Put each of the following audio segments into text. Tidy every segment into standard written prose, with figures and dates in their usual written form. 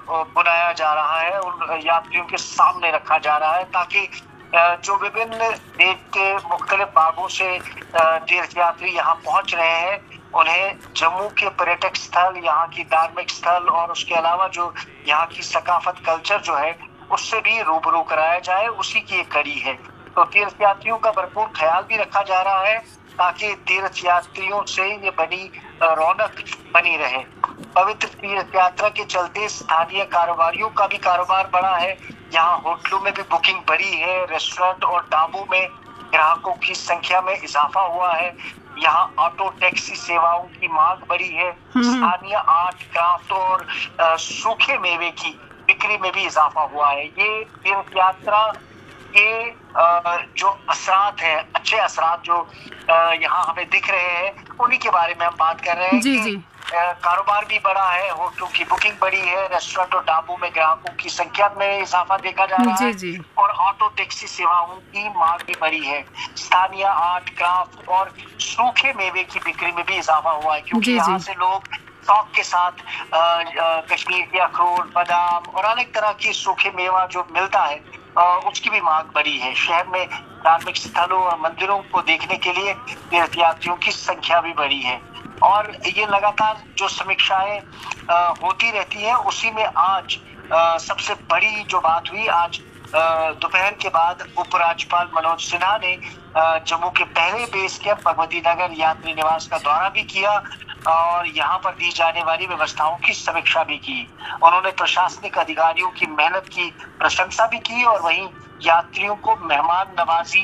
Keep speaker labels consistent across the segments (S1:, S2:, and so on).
S1: बुलाया जा रहा है, उन यात्रियों के सामने रखा जा रहा है, ताकि जो विभिन्न देश के मुख्तलिफ भागों से तीर्थयात्री यहाँ पहुंच रहे हैं, उन्हें जम्मू के पर्यटक स्थल, यहाँ की धार्मिक स्थल और उसके अलावा जो यहाँ की सकाफत कल्चर जो है उससे भी रूबरू कराया जाए, उसी की एक कड़ी है। तो तीर्थयात्रियों का भरपूर ख्याल भी रखा जा रहा है ताकि तीर्थयात्रियों से ये बनी रौनक बनी रहे। पवित्र तीर्थ यात्रा के चलते स्थानीय कारोबारियों का भी कारोबार बढ़ा है। यहाँ होटलों में भी बुकिंग बढ़ी है, रेस्टोरेंट और ढाबों में ग्राहकों की संख्या में इजाफा हुआ है। यहाँ ऑटो टैक्सी सेवाओं की मांग बढ़ी है। स्थानीय आर्ट क्राफ्ट और सूखे मेवे की बिक्री में भी इजाफा हुआ है। ये तीर्थ यात्रा के जो असरात है, अच्छे असरात जो यहाँ हमें दिख रहे हैं, उन्हीं के बारे में हम बात कर रहे हैं।
S2: जी
S1: कि
S2: जी
S1: कारोबार भी बढ़ा है, होटलों की बुकिंग बढ़ी है, रेस्टोरेंट और ढाबों में ग्राहकों की संख्या में इजाफा देखा जा रहा है
S2: जी
S1: और ऑटो टैक्सी सेवाओं की मांग भी बढ़ी है। स्थानीय आर्ट क्राफ्ट और सूखे मेवे की बिक्री में भी इजाफा हुआ है, क्योंकि यहाँ से लोग शौक के साथ कश्मीर के अखरोट, बादाम और अनेक तरह की सूखे मेवा जो मिलता है उसकी भी मांग बढ़ी है। शहर में धार्मिक स्थलों और मंदिरों को देखने के लिए तीर्थयात्रियों की संख्या भी बढ़ी है और ये लगातार जो समीक्षाएं होती रहती है, उसी में आज सबसे बड़ी जो बात हुई, आज दोपहर के बाद उपराज्यपाल मनोज सिन्हा ने जम्मू के पहले बेस कैंप भगवती नगर यात्री निवास का दौरा भी किया और यहाँ पर दी जाने वाली व्यवस्थाओं की समीक्षा भी की। उन्होंने प्रशासनिक अधिकारियों की मेहनत की प्रशंसा भी की और वहीं यात्रियों को मेहमान नवाजी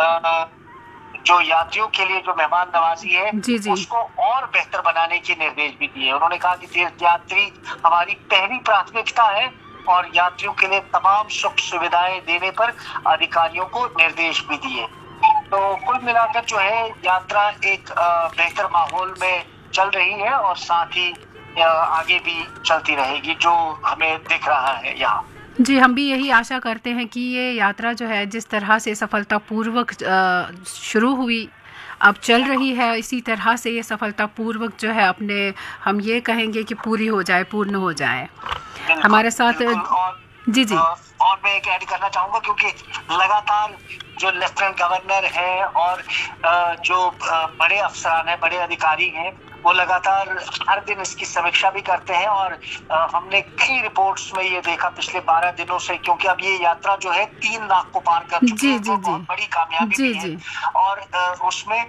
S1: जो यात्रियों के लिए जो मेहमान नवाजी है उसको और बेहतर बनाने के निर्देश भी दिए। उन्होंने कहा कि तीर्थयात्री हमारी पहली प्राथमिकता है और यात्रियों के लिए तमाम सुख सुविधाएं देने पर अधिकारियों को निर्देश भी दिए। तो कुल मिलाकर जो है यात्रा एक बेहतर माहौल में चल रही है और साथ ही आगे भी चलती रहेगी, जो हमें दिख रहा है यहाँ।
S2: जी, हम भी यही आशा करते हैं कि ये यात्रा जो है जिस तरह से सफलतापूर्वक शुरू हुई, अब चल रही है, इसी तरह से ये सफलतापूर्वक जो है अपने हम ये कहेंगे कि पूरी हो जाए, पूर्ण हो जाए। हमारे साथ जी जी
S1: और मैं एक ऐड करना चाहूँगा, क्योंकि लगातार जो लेफ्टिनेंट गवर्नर है और जो बड़े अफसरान हैं, बड़े अधिकारी हैं, वो लगातार हर दिन इसकी समीक्षा भी करते हैं और हमने कई रिपोर्ट्स में ये देखा पिछले 12 दिनों से, क्योंकि अब ये यात्रा जो है 3 लाख को पार कर चुकी है, जो बहुत बड़ी कामयाबी भी है। और उसमें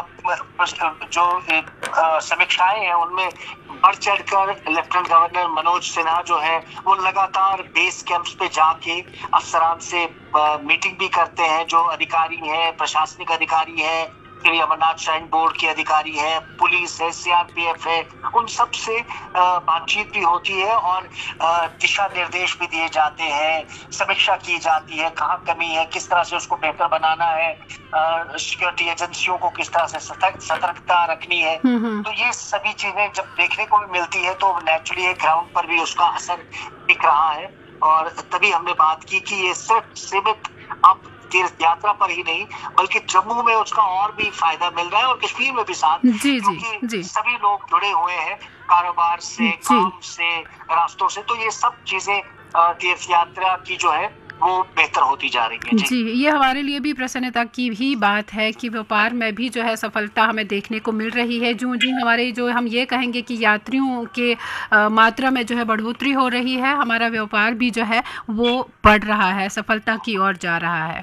S1: जो समीक्षाएं हैं उनमें बढ़ चढ़कर लेफ्टिनेंट गवर्नर मनोज सिन्हा जो है वो लगातार बेस कैंप्स पे जाके अफसरान से मीटिंग भी करते हैं। जो अधिकारी हैं, प्रशासनिक अधिकारी हैं, श्री अमरनाथ श्राइन बोर्ड के अधिकारी है, पुलिस है, सीआरपीएफ है, उन सब से बातचीत भी होती है और दिशा निर्देश भी दिए जाते हैं, समीक्षा की जाती है, कहाँ कमी है, किस तरह से उसको बेहतर बनाना है, सिक्योरिटी एजेंसियों को किस तरह से सतर्कता रखनी है। तो ये सभी चीजें जब देखने को भी मिलती है तो नेचुरली ग्राउंड पर भी उसका असर दिख रहा है और तभी हमने बात की कि ये सिर्फ सीमित अब तीर्थ यात्रा पर ही नहीं बल्कि जम्मू में उसका और भी फायदा मिल रहा है और कश्मीर में भी साथ, क्योंकि सभी लोग जुड़े हुए हैं कारोबार से, काम से, रास्तों से, तो ये सब चीजें तीर्थ यात्रा की जो है वो बेहतर होती जा रही है।
S2: जी, ये हमारे लिए भी प्रसन्नता की भी बात है कि व्यापार में भी जो है सफलता हमें देखने को मिल रही है। जो हमारे जो हम ये कहेंगे कि यात्रियों के मात्रा में जो है बढ़ोतरी हो रही है, हमारा व्यापार भी जो है वो बढ़ रहा है, सफलता की ओर जा रहा है।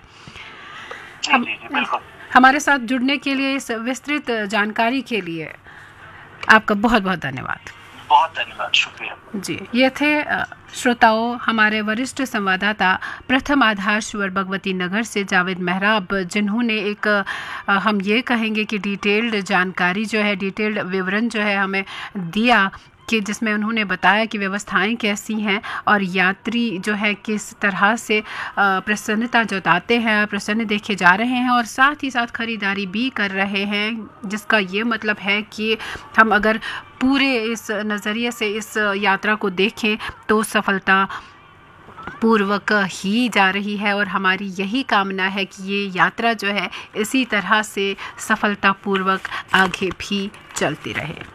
S2: हमारे साथ जुड़ने के लिए, इस विस्तृत जानकारी के लिए आपका बहुत बहुत धन्यवाद।
S1: बहुत धन्यवाद, शुक्रिया
S2: जी। ये थे श्रोताओं हमारे वरिष्ठ संवाददाता प्रथम आधार स्वर भगवती नगर से जावेद मेहराब, जिन्होंने एक हम ये कहेंगे कि डिटेल्ड जानकारी जो है, डिटेल्ड विवरण जो है हमें दिया, कि जिसमें उन्होंने बताया कि व्यवस्थाएं कैसी हैं और यात्री जो है किस तरह से प्रसन्नता जताते हैं, प्रसन्न देखे जा रहे हैं और साथ ही साथ ख़रीदारी भी कर रहे हैं, जिसका ये मतलब है कि हम अगर पूरे इस नज़रिए से इस यात्रा को देखें तो सफलता पूर्वक ही जा रही है और हमारी यही कामना है कि ये यात्रा जो है इसी तरह से सफलतापूर्वक आगे भी चलती रहे।